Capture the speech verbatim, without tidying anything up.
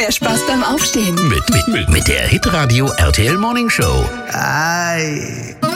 mehr Spaß beim Aufstehen. Mit, mit, mit, mit der Hitradio R T L Morning Show. Ei.